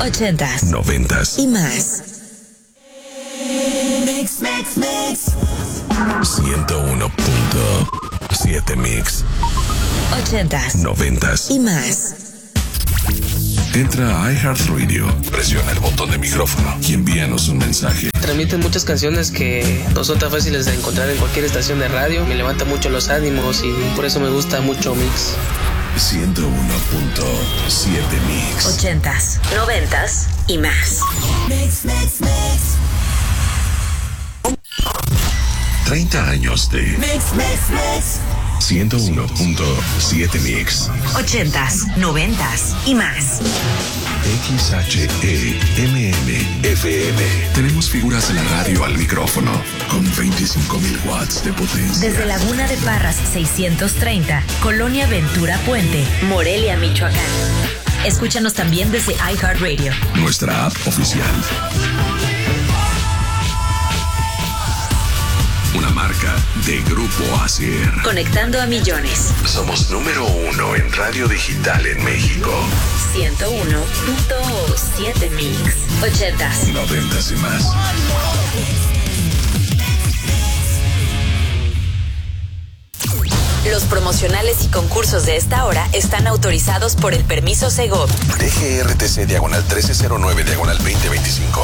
80s, 90s y más. Mix. 101.7 Mix. 80s, 90s y más. Entra a iHeartRadio, presiona el botón de micrófono y envíanos un mensaje. Transmiten muchas canciones que no son tan fáciles de encontrar en cualquier estación de radio. Me levanta mucho los ánimos y por eso me gusta mucho Mix. 101.7 Mix. 80s, 90s y más. Mix. 30 años de Mix. 101.7 Mix. 80s, 90s y más. XHEMM FM. Tenemos figuras de la radio al micrófono con 25,000 watts de potencia. Desde Laguna de Parras 630, Colonia Ventura Puente, Morelia, Michoacán. Escúchanos también desde iHeartRadio. Nuestra app oficial. Una marca de Grupo ASIR. Conectando a millones. Somos número 1 en radio digital en México. 101.7 Mix. 80s, 90s y más. Los promocionales y concursos de esta hora están autorizados por el permiso Segov. DGRTC /1309/2025.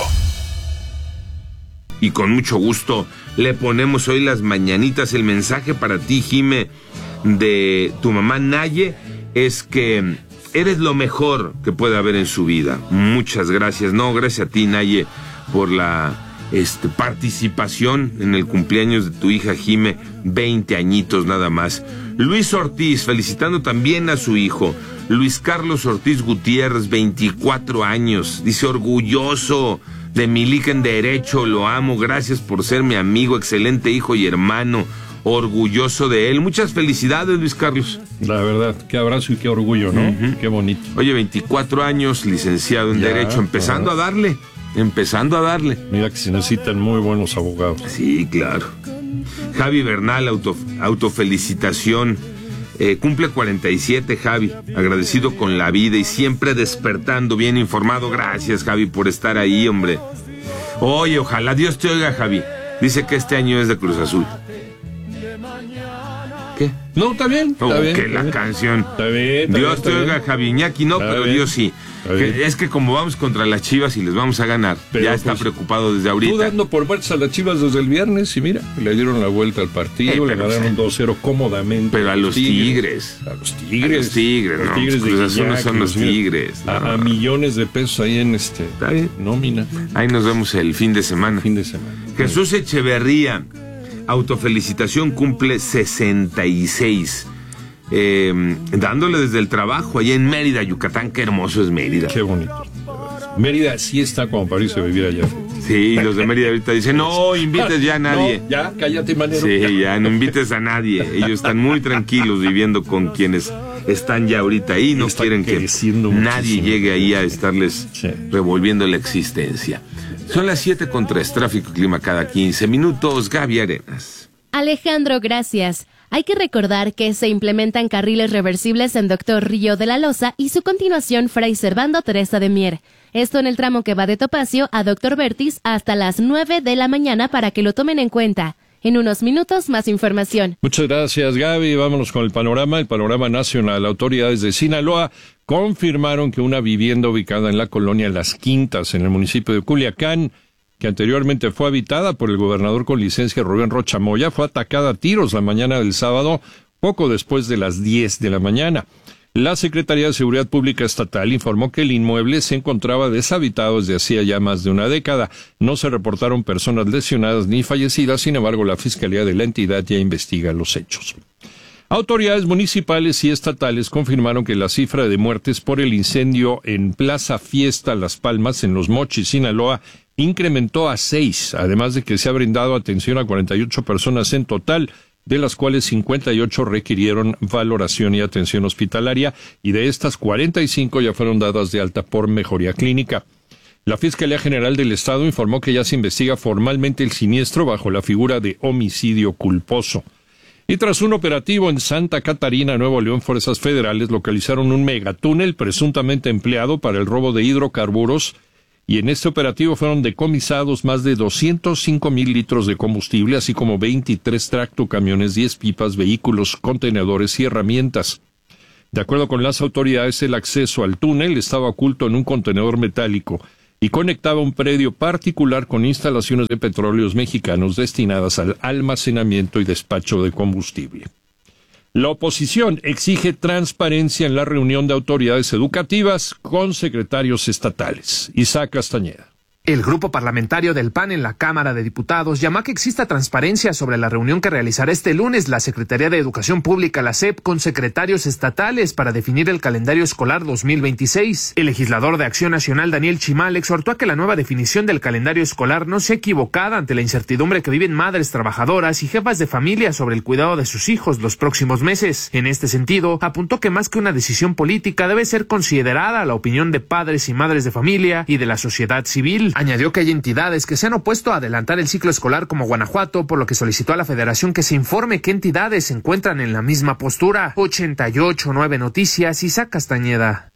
Y con mucho gusto le ponemos hoy las mañanitas. El mensaje para ti, Jime, de tu mamá Naye, es que eres lo mejor que puede haber en su vida. Muchas gracias. No, gracias a ti, Naye, por la participación en el cumpleaños de tu hija Jime, 20 añitos nada más. Luis Ortiz, felicitando también a su hijo. Luis Carlos Ortiz Gutiérrez, 24 años. Dice, orgulloso de mi hija en derecho, lo amo, gracias por ser mi amigo, excelente hijo y hermano, orgulloso de él. Muchas felicidades, Luis Carlos. La verdad, qué abrazo y qué orgullo, ¿no? Uh-huh. Qué bonito. Oye, 24 años, licenciado en derecho, empezando a darle. Mira que se necesitan muy buenos abogados. Sí, claro. Javi Bernal, autofelicitación. Cumple 47, Javi, agradecido con la vida y siempre despertando bien informado. Gracias, Javi, por estar ahí, hombre. Oye, ojalá Dios te oiga, Javi. Dice que este año es de Cruz Azul. ¿Qué? No, está bien. Está bien, que está la bien. Canción. Está bien. Dios te oiga, Javi. Iñaki no, pero Dios sí. Es que como vamos contra las Chivas y les vamos a ganar, pero ya está preocupado desde ahorita. Tú dando por muertas a las Chivas desde el viernes y mira, le dieron la vuelta al partido, le ganaron 2-0 cómodamente. Pero a los Tigres. A los Tigres. Los Tigres, los no. Tigres de Cruz Azul no Guiñac, son los Tigres. No. A millones de pesos ahí en nómina. Ahí nos vemos el fin de semana. Jesús Echeverría, autofelicitación, cumple 66. Dándole desde el trabajo allá en Mérida, Yucatán. Qué hermoso es Mérida. Qué bonito. Mérida sí está como para irse a vivir allá. Sí, los de Mérida ahorita dicen, no invites ya a nadie. No, ya, cállate, manero. Sí, ya no invites a nadie. Ellos están muy tranquilos viviendo con quienes están ya ahorita ahí. No quieren que nadie llegue ahí a estarles revolviendo la existencia. Son las 7:03, tráfico y clima cada 15 minutos. Gaby Arenas. Alejandro, gracias. Hay que recordar que se implementan carriles reversibles en Doctor Río de la Loza y su continuación Fray Servando Teresa de Mier. Esto en el tramo que va de Topacio a Doctor Vertis hasta las 9 de la mañana para que lo tomen en cuenta. En unos minutos, más información. Muchas gracias, Gaby. Vámonos con el panorama nacional. Autoridades de Sinaloa confirmaron que una vivienda ubicada en la colonia Las Quintas, en el municipio de Culiacán, que anteriormente fue habitada por el gobernador con licencia Rubén Rocha Moya, fue atacada a tiros la mañana del sábado, poco después de las 10 de la mañana. La Secretaría de Seguridad Pública Estatal informó que el inmueble se encontraba deshabitado desde hacía ya más de una década. No se reportaron personas lesionadas ni fallecidas, sin embargo, la Fiscalía de la entidad ya investiga los hechos. Autoridades municipales y estatales confirmaron que la cifra de muertes por el incendio en Plaza Fiesta Las Palmas, en Los Mochis, Sinaloa, incrementó a 6, además de que se ha brindado atención a 48 personas en total, de las cuales 58 requirieron valoración y atención hospitalaria, y de estas 45 ya fueron dadas de alta por mejoría clínica. La Fiscalía General del Estado informó que ya se investiga formalmente el siniestro bajo la figura de homicidio culposo. Y tras un operativo en Santa Catarina, Nuevo León, fuerzas federales localizaron un megatúnel presuntamente empleado para el robo de hidrocarburos, y en este operativo fueron decomisados más de 205,000 litros de combustible, así como 23 tractocamiones, 10 pipas, vehículos, contenedores y herramientas. De acuerdo con las autoridades, el acceso al túnel estaba oculto en un contenedor metálico y conectaba un predio particular con instalaciones de petróleos mexicanos destinadas al almacenamiento y despacho de combustible. La oposición exige transparencia en la reunión de autoridades educativas con secretarios estatales. Isaac Castañeda. El grupo parlamentario del PAN en la Cámara de Diputados llama a que exista transparencia sobre la reunión que realizará este lunes la Secretaría de Educación Pública, la SEP, con secretarios estatales para definir el calendario escolar 2026. El legislador de Acción Nacional, Daniel Chimal, exhortó a que la nueva definición del calendario escolar no sea equivocada ante la incertidumbre que viven madres trabajadoras y jefas de familia sobre el cuidado de sus hijos los próximos meses. En este sentido, apuntó que más que una decisión política debe ser considerada la opinión de padres y madres de familia y de la sociedad civil. Añadió que hay entidades que se han opuesto a adelantar el ciclo escolar como Guanajuato, por lo que solicitó a la Federación que se informe qué entidades se encuentran en la misma postura. 88.9 Noticias, Isaac Castañeda.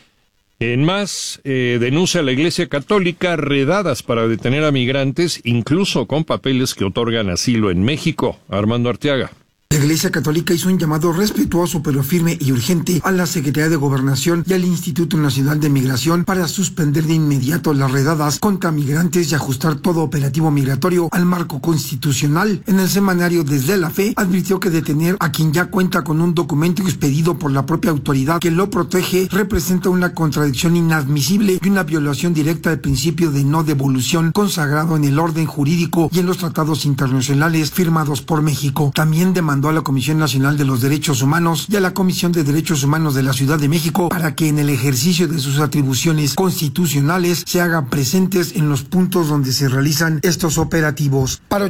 En más, denuncia a la Iglesia Católica redadas para detener a migrantes, incluso con papeles que otorgan asilo en México. Armando Arteaga. La Iglesia Católica hizo un llamado respetuoso pero firme y urgente a la Secretaría de Gobernación y al Instituto Nacional de Migración para suspender de inmediato las redadas contra migrantes y ajustar todo operativo migratorio al marco constitucional. En el semanario Desde la Fe advirtió que detener a quien ya cuenta con un documento expedido por la propia autoridad que lo protege representa una contradicción inadmisible y una violación directa del principio de no devolución consagrado en el orden jurídico y en los tratados internacionales firmados por México. También demandó a la Comisión Nacional de los Derechos Humanos y a la Comisión de Derechos Humanos de la Ciudad de México para que en el ejercicio de sus atribuciones constitucionales se hagan presentes en los puntos donde se realizan estos operativos. Para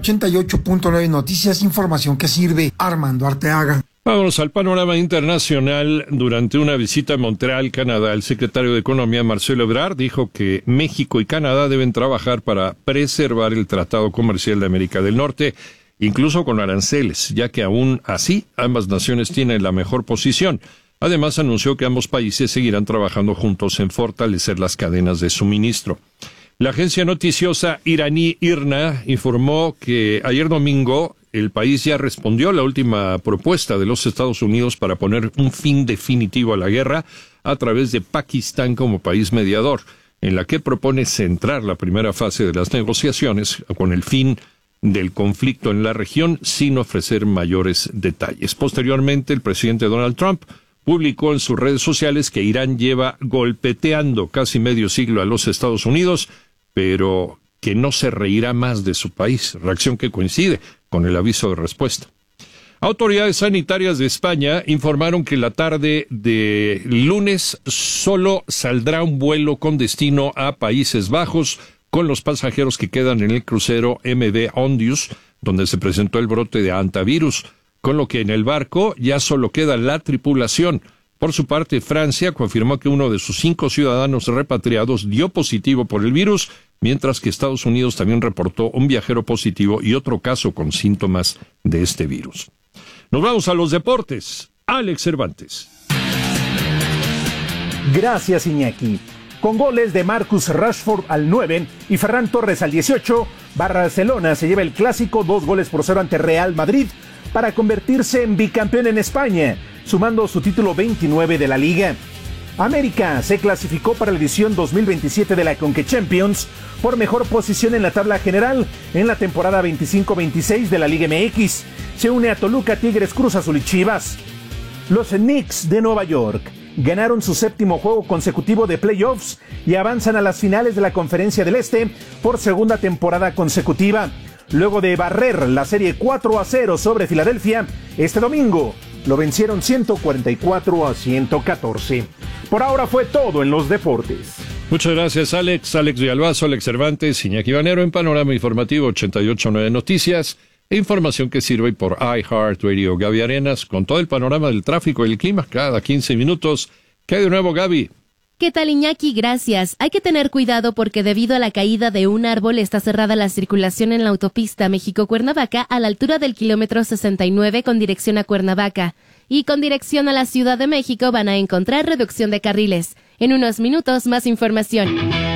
88.9 Noticias, información que sirve. Armando Arteaga. Vámonos al panorama internacional. Durante una visita a Montreal, Canadá, el secretario de Economía, Marcelo Ebrard, dijo que México y Canadá deben trabajar para preservar el Tratado Comercial de América del Norte, incluso con aranceles, ya que aún así ambas naciones tienen la mejor posición. Además, anunció que ambos países seguirán trabajando juntos en fortalecer las cadenas de suministro. La agencia noticiosa iraní IRNA informó que ayer domingo el país ya respondió a la última propuesta de los Estados Unidos para poner un fin definitivo a la guerra a través de Pakistán como país mediador, en la que propone centrar la primera fase de las negociaciones con el fin del conflicto en la región sin ofrecer mayores detalles. Posteriormente, el presidente Donald Trump publicó en sus redes sociales que Irán lleva golpeteando casi medio siglo a los Estados Unidos, pero que no se reirá más de su país, reacción que coincide con el aviso de respuesta. Autoridades sanitarias de España informaron que la tarde de lunes solo saldrá un vuelo con destino a Países Bajos con los pasajeros que quedan en el crucero MV Ondius, donde se presentó el brote de hantavirus, con lo que en el barco ya solo queda la tripulación. Por su parte, Francia confirmó que uno de sus 5 ciudadanos repatriados dio positivo por el virus, mientras que Estados Unidos también reportó un viajero positivo y otro caso con síntomas de este virus. Nos vamos a los deportes. Alex Cervantes. Gracias, Iñaki. Con goles de Marcus Rashford al 9 y Ferran Torres al 18, Barcelona se lleva el clásico 2-0 ante Real Madrid para convertirse en bicampeón en España, sumando su título 29 de la Liga. América se clasificó para la edición 2027 de la CONCACHAMPIONS por mejor posición en la tabla general en la temporada 25-26 de la Liga MX. Se une a Toluca, Tigres, Cruz Azul y Chivas. Los Knicks de Nueva York ganaron su 7º juego consecutivo de playoffs y avanzan a las finales de la Conferencia del Este por segunda temporada consecutiva. Luego de barrer la serie 4-0 sobre Filadelfia, este domingo lo vencieron 144-114. Por ahora fue todo en los deportes. Muchas gracias, Alex. Alex Villalbazo, Alex Cervantes, Iñaki Banero en Panorama Informativo 88.9 Noticias. Información que sirve por iHeartRadio. Gaby Arenas con todo el panorama del tráfico y el clima cada 15 minutos. ¿Qué hay de nuevo, Gaby? ¿Qué tal, Iñaki? Gracias. Hay que tener cuidado porque debido a la caída de un árbol está cerrada la circulación en la autopista México-Cuernavaca a la altura del kilómetro 69 con dirección a Cuernavaca. Y con dirección a la Ciudad de México van a encontrar reducción de carriles. En unos minutos, más información.